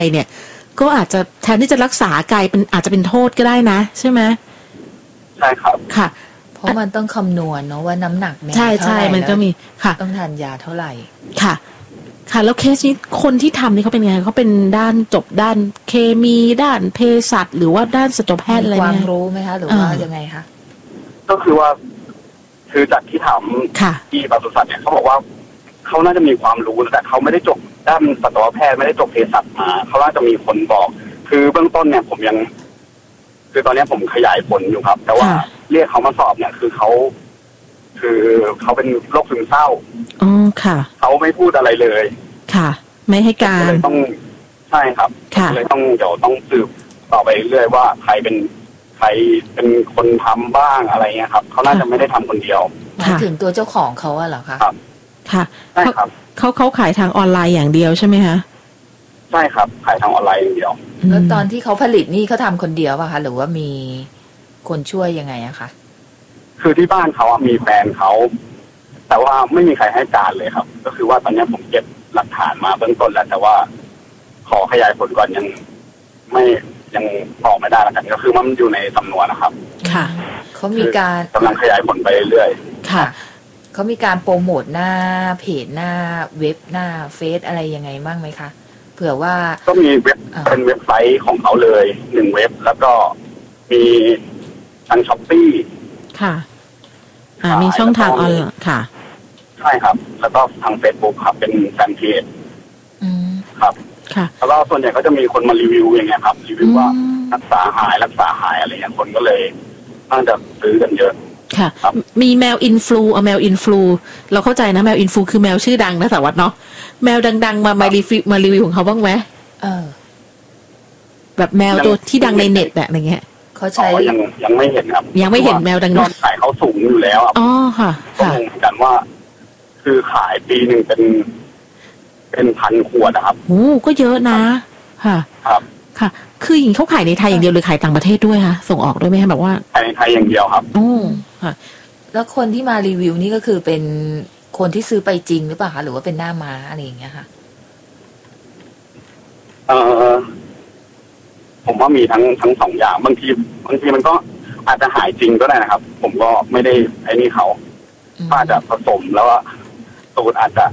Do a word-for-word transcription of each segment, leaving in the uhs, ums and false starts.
เนี่ยก็อาจจะแทนที่จะรักษากลายเป็นอาจจะเป็นโทษก็ได้นะใช่ไหมใช่ครับค่ะเพราะมันต้องคำนวณเนาะว่าน้ำหนักแมวใช่ใช่มันก็มีค่ะต้องทานยาเท่าไหร่ค่ะค่ะแล้วเคสนี้คนที่ทำนี่เขาเป็นไงเขาเป็นด้านจบด้านเคมีด้านเภสัชหรือว่าด้านสัตวแพทย์อะไรไหมความรู้ไหมคะหรือว่ายังไงคะก็คือว่าคือจากที่ถามที่ปศุสัตว์เนี่ยเขาบอกว่าเขาน่าจะมีความรู้แต่เขาไม่ได้จบด้านสัตวแพทย์ไม่ได้จบเภสัชมาเขาน่าจะมีคนบอกคือเบื้องต้นเนี่ยผมยังคือตอนนี้ผมขยายผลอยู่ครับแต่ว่าเรียกเขามาสอบเนี่ยคือเขาคือเขาเป็นโรคซึมเศร้าอ๋อค่ะเขาไม่พูดอะไรเลยค่ะไม่ให้การเลยต้องใช่ครับเลยต้องเดี๋ยวต้องสืบต่อไปเรื่อยว่าใครเป็นใครเป็นคนทำบ้างอะไรเงี้ยครับเขาน่าจะไม่ได้ทำคนเดียวหมายถึงตัวเจ้าของเขาอะเหรอคะครับค่ะใช่ครับเขาเขาขายทางออนไลน์อย่างเดียวใช่ไหมคะใช่ครับขายทางออนไลน์อย่างเดียวแล้วตอนที่เขาผลิตนี่เขาทำคนเดียวป่ะคะหรือว่ามีคนช่วยยังไงอะคะคือที่บ้านเขามีแฟนเขาแต่ว่าไม่มีใครให้การเลยครับก็คือว่าตอนนี้ผมเก็บหลักฐานมาเบื้องต้นแล้วแต่ว่าขอขยายผลก่อนยังไม่ยังบอกไม่ได้แล้วกันก็คือมันอยู่ในสำนวนนะครับค่ะเขามีการกำลังขยายผลไปเรื่อยค่ะเขามีการโปรโมทหน้าเพจหน้าเว็บหน้าเฟซอะไรยังไงบ้างไหมคะเผื่อว่าก็มีเว็บเป็นเว็บไซต์ของเขาเลยหนึ่งเว็บแล้วก็มีทางช้อปปี้ค่ะอ่ามีช่องทางออนไลน์ค่ะใช่ครับแล้วก็ทาง Facebook ครับเป็นแฟนเพจครับค่ะแล้วก็ส่วนใหญ่ก็จะมีคนมารีวิวอย่างเงี้ยครับรีวิวว่ารักษาหายรักษาหายอะไรอย่างคนก็เลยน่าจะซื้อกันเยอะค่ะมีแมวอินฟลูเอาแมวอินฟลูเราเข้าใจนะแมวอินฟลูคือแมวชื่อดังนะแต่วัดเนาะแมวดังๆมามารีวิวมารีวิวของเขาบ้างไหมเออแบบแมวตัวที่ดังในเน็ตแบบอย่างเงี้ยเขาใช้ยังยังไม่เห็นครับยังไม่เห็นแมวดังยอดขายเขาสูงอยู่แล้วอ๋อค่ะก็งงกันว่าคือขายปีหนึ่งเป็นเป็นพันขวดนะครับโอ้ก็เยอะนะค่ะครับค่ะคืออย่างเขาขายในไทยอย่างเดียวหรือขายต่างประเทศด้วยคะส่งออกด้วยไหมคะแบบว่าขายในไทยอย่างเดียวครับโอ้ค่ะแล้วคนที่มารีวิวนี่ก็คือเป็นคนที่ซื้อไปจริงหรือเปล่าคะหรือว่าเป็นหน้าม้าอะไรอย่างเงี้ยค่ะเออผมว่ามีทั้งทั้งสองอย่างบางทีบางทีมันก็อาจจะหายจริงก็ได้นะครับผมก็ไม่ได้ไอ้นี่เขาอาจจะผสมแล้วสูตรอาจจะ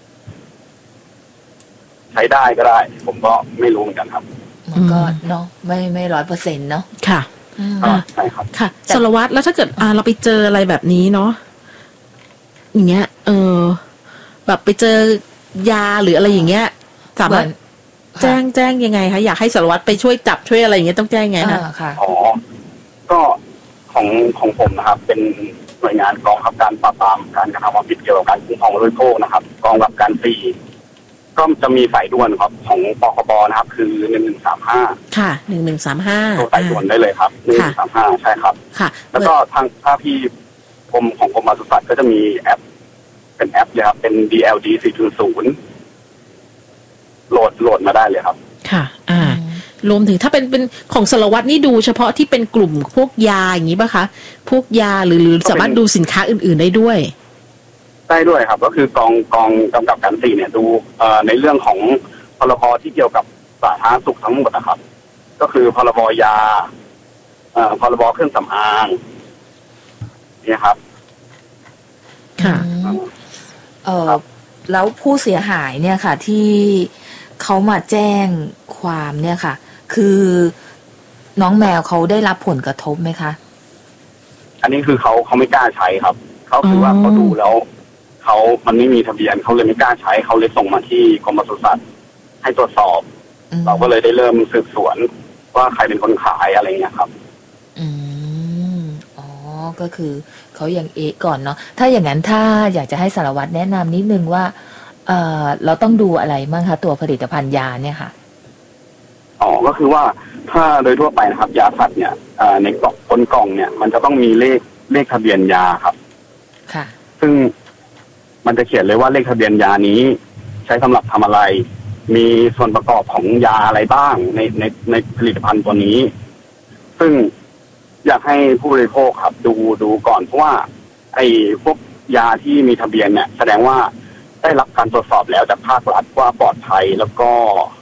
ใช้ได้ก็ได้ผมก็ไม่รู้เหมือนกันครับมันก็เนาะไม่ไม่ร้อยเปอร์เซ็นต์เนาะค่ะใช่ครับค่ะสารวัตรแล้วถ้าเกิดอ่าเราไปเจออะไรแบบนี้เนาะอย่างเงี้ยเออแบบไปเจอยาหรืออะไรอย่างเงี้ยสามารถแจ้งแจ้งยังไงคะอยากให้สารวัตรไปช่วยจับช่วยอะไรอย่างเงี้ยต้องแจ้งไงคะอ๋อก็ของของผมนะครับเป็นหน่วยงานกองบังคับการปราบปรามการกระทำความผิดเกี่ยวกับการคุ้มครองผู้บริโภคนะครับกองกำกับการสี่ก็จะมีสายด่วนครับของปคบนะครับคือหนึ่งหนึ่งสามห้าค่ะหนึ่งหนึ่งสามห้าโทรสายด่วนได้เลยครับหนึ่งหนึ่งสามห้าใช่ครับค่ะแล้วก็ทางถ้าพี่กรมของกรมปศุสัตว์ก็จะมีแอปเป็นแอปเลยครับเป็น ดี แอล ดี สี่จุดศูนย์ โหลดโหลดมาได้เลยครับค่ะอ่ารวมถึงถ้าเป็นเป็นของสารวัตรนี่ดูเฉพาะที่เป็นกลุ่มพวกยาอย่างนี้ป่ะคะพวกยาหรือหรือสามารถดูสินค้าอื่นๆได้ด้วยได้ด้วยครับก็คือกองกองกำกับการสี่เนี่ยดูเอ่อในเรื่องของพรบที่เกี่ยวกับสาธารณสุขทั้งหมดนะครับก็คือพรบยาเอ่อพรบเครื่องสำอางเนี่ยครับค่ะเออแล้วผู้เสียหายเนี่ยค่ะที่เขามาแจ้งความเนี่ยค่ะคือน้องแมวเขาได้รับผลกระทบไหมคะอันนี้คือเขาเขาไม่กล้าใช้ครับเขาคือว่าเขาดูแล้วเขามันไม่มีทะเบียนเขาเลยไม่กล้าใช้เขาเลยส่งมาที่กรมปศุสัตว์ให้ตรวจสอบเราก็เลยได้เริ่มสืบสวนว่าใครเป็นคนขายอะไรเงี้ยครับอืมอ๋อก็คือเขายังเอะก่อนเนาะถ้าอย่างนั้นถ้าอยากจะให้สารวัตรแนะนำนิดนึงว่าเออเราต้องดูอะไรบ้างคะตัวผลิตภัณฑ์ยาเนี่ยค่ะอ๋อก็คือว่าถ้าโดยทั่วไปนะครับยาสัตว์เนี่ยในกล่องบนกล่องเนี่ยมันจะต้องมีเลขเลขทะเบียนยาครับค่ะซึ่งมันจะเขียนเลยว่าเลขทะเบียนยานี้ใช้สำหรับทำอะไรมีส่วนประกอบของยาอะไรบ้างในในในผลิตภัณฑ์ตัวนี้ซึ่งอยากให้ผู้บริโภคครับดูดูก่อนเพราะว่าไอ้พวกยาที่มีทะเบียนเนี่ยแสดงว่าได้รับการตรวจสอบแล้วจากภาครัฐว่าปลอดภัยแล้วก็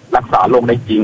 รักษาโรคได้จริง